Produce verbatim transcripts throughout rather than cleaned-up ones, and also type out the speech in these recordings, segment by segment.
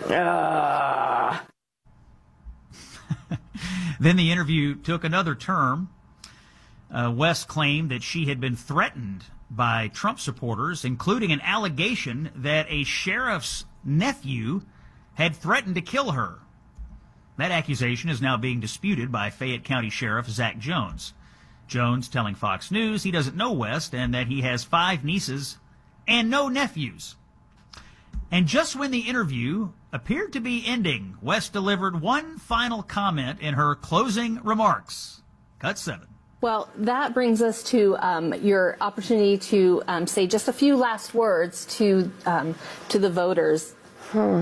Uh... Then the interview took another turn. Uh, West claimed that she had been threatened by Trump supporters, including an allegation that a sheriff's nephew had threatened to kill her. That accusation is now being disputed by Fayette County Sheriff Zach Jones. Jones telling Fox News he doesn't know West and that he has five nieces and no nephews. And just when the interview appeared to be ending, West delivered one final comment in her closing remarks. Cut seven. Well, that brings us to um, your opportunity to um, say just a few last words to um, to the voters. Hmm.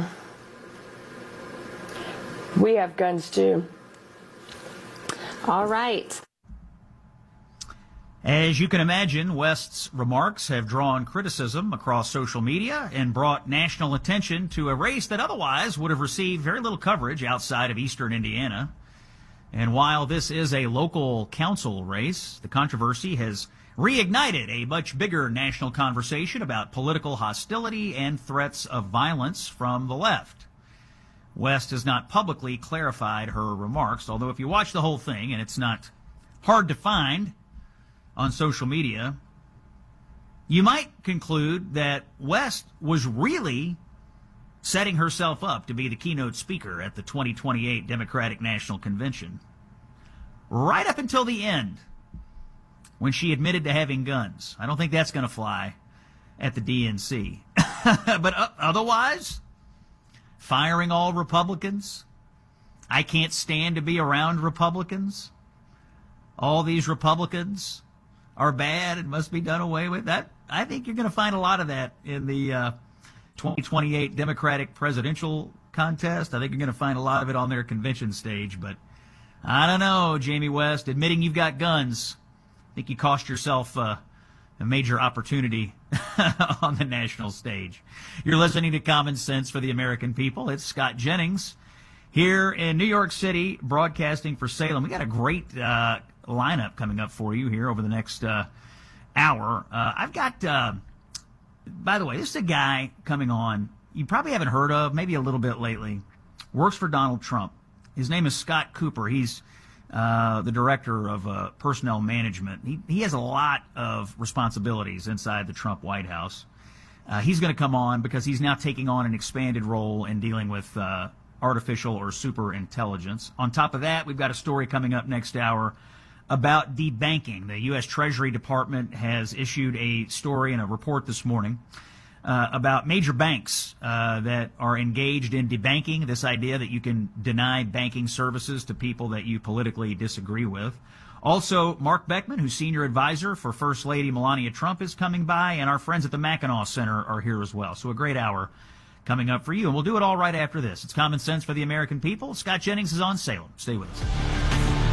We have guns too. All right. As you can imagine, West's remarks have drawn criticism across social media and brought national attention to a race that otherwise would have received very little coverage outside of eastern Indiana. And while this is a local council race, the controversy has reignited a much bigger national conversation about political hostility and threats of violence from the left. West has not publicly clarified her remarks, although if you watch the whole thing, and it's not hard to find on social media, you might conclude that West was really setting herself up to be the keynote speaker at the twenty twenty-eight Democratic National Convention. Right up until the end, when she admitted to having guns. I don't think that's going to fly at the D N C. But uh, otherwise, firing all Republicans. I can't stand to be around Republicans. All these Republicans are bad and must be done away with. That I think you're going to find a lot of that in the uh, twenty twenty-eight Democratic presidential contest. I think you're going to find a lot of it on their convention stage. But I don't know, Jamie West, admitting you've got guns, I think you cost yourself uh, a major opportunity on the national stage. You're listening to Common Sense for the American People. It's Scott Jennings here in New York City, broadcasting for Salem. We got a great uh, lineup coming up for you here over the next uh, hour. Uh, I've got, uh, by the way, this is a guy coming on you probably haven't heard of, maybe a little bit lately. Works for Donald Trump. His name is Scott Cooper. He's uh, the director of uh, personnel management. He, he has a lot of responsibilities inside the Trump White House. Uh, he's going to come on because he's now taking on an expanded role in dealing with uh, artificial or super intelligence. On top of that, we've got a story coming up next hour about debanking. The U S Treasury Department has issued a story and a report this morning uh, about major banks uh, that are engaged in debanking, this idea that you can deny banking services to people that you politically disagree with. Also, Mark Beckman, who's senior advisor for First Lady Melania Trump, is coming by, and our friends at the Mackinac Center are here as well. So a great hour coming up for you, and we'll do it all right after this. It's Common Sense for the American People. Scott Jennings is on Salem. Stay with us.